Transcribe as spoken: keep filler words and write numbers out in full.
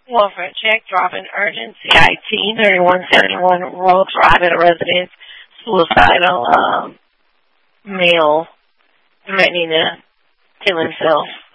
Warfront check, dropping urgent C I T thirty-one seventy-one Rural Drive at a residence. Suicidal um, male threatening to kill himself.